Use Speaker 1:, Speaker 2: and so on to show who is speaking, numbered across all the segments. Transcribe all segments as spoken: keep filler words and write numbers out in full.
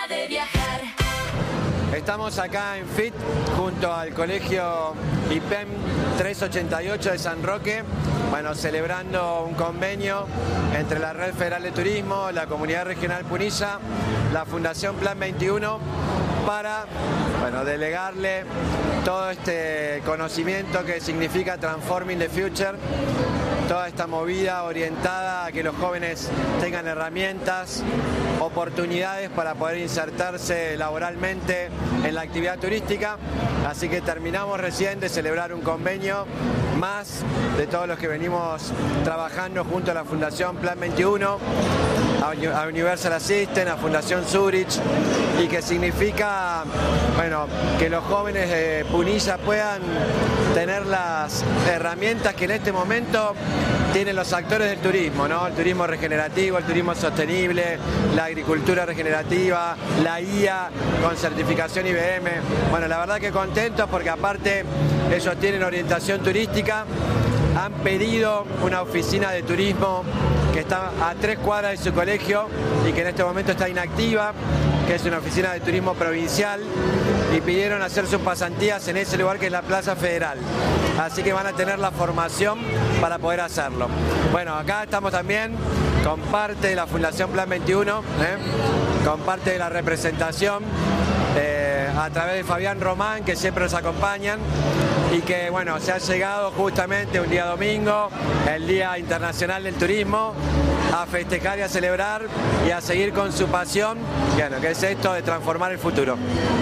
Speaker 1: de viajar.
Speaker 2: Estamos acá en F I T junto al colegio I P E M trescientos ochenta y ocho de San Roque, bueno, celebrando un convenio entre la Red Federal de Turismo, la Comunidad Regional Punilla, la Fundación Plan veintiuno, para, bueno, delegarle todo este conocimiento que significa Transforming the Future, toda esta movida orientada a que los jóvenes tengan herramientas, oportunidades para poder insertarse laboralmente en la actividad turística. Así que terminamos recién de celebrar un convenio más de todos los que venimos trabajando junto a la Fundación Plan veintiuno, a Universal Assistant, a Fundación Zurich, y que significa, bueno, que los jóvenes de Punilla puedan tener las herramientas que en este momento tienen los actores del turismo, ¿no? El turismo regenerativo, el turismo sostenible, la agricultura regenerativa, la I A con certificación I B M. Bueno, la verdad que contentos porque aparte ellos tienen orientación turística, han pedido una oficina de turismo que está a tres cuadras de su colegio y que en este momento está inactiva, que es una oficina de turismo provincial, y pidieron hacer sus pasantías en ese lugar que es la Plaza Federal. Así que van a tener la formación para poder hacerlo. Bueno, acá estamos también con parte de la Fundación Plan veintiuno, ¿eh? con parte de la representación, eh, a través de Fabián Román, que siempre nos acompañan, y que, bueno, se ha llegado justamente un día domingo, el Día Internacional del Turismo, a festejar y a celebrar y a seguir con su pasión, bueno, que es esto de transformar el futuro.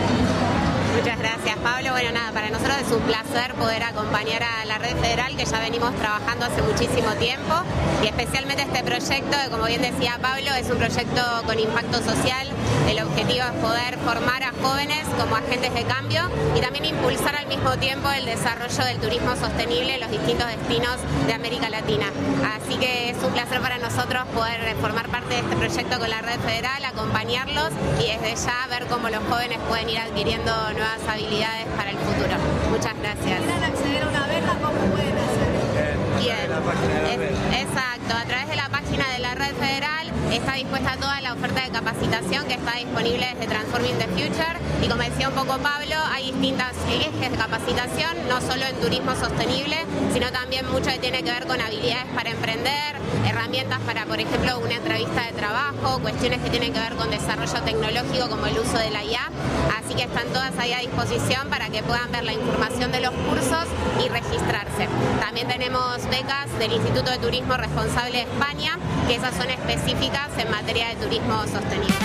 Speaker 3: Muchas gracias, Pablo. Bueno, nada, para nosotros es un placer poder acompañar a la Red Federal, que ya venimos trabajando hace muchísimo tiempo, y especialmente este proyecto, que como bien decía Pablo, es un proyecto con impacto social. El objetivo es poder formar a jóvenes como agentes de cambio y también impulsar al mismo tiempo el desarrollo del turismo sostenible en los distintos destinos de América Latina. Así que es un placer para nosotros poder formar parte de este proyecto con la Red Federal, acompañarlos y desde ya ver cómo los jóvenes pueden ir adquiriendo nuevas habilidades para el futuro. Muchas gracias.
Speaker 4: Si quieren acceder a una beca, ¿cómo pueden hacer?
Speaker 3: Bien, es, exacto, a través de la página de la Red Federal está dispuesta toda la oferta de capacitación que está disponible desde Transforming the Future, y como decía un poco Pablo, hay distintas ejes de capacitación, no solo en turismo sostenible, sino también mucho que tiene que ver con habilidades para emprender, herramientas para, por ejemplo, una entrevista de trabajo, cuestiones que tienen que ver con desarrollo tecnológico como el uso de la I A, así que están todas ahí a disposición para que puedan ver la información de los cursos y registrarse. También tenemos becas del Instituto de Turismo Responsable de España, que esas son específicas en materia de turismo sostenible.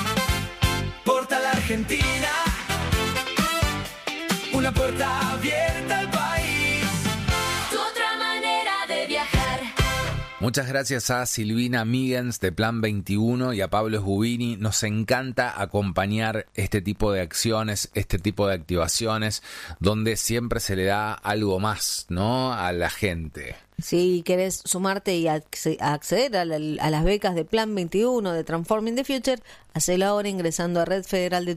Speaker 1: Portal Argentina, una puerta abierta al país, tu otra manera de viajar.
Speaker 5: Muchas gracias a Silvina Migens de Plan veintiuno y a Pablo Sbubini. Nos encanta acompañar este tipo de acciones, este tipo de activaciones, donde siempre se le da algo más, ¿no?, a la gente.
Speaker 6: Si querés sumarte y acceder a, la, a las becas de Plan veintiuno, de Transforming the Future, hacelo ahora ingresando a Red Federal de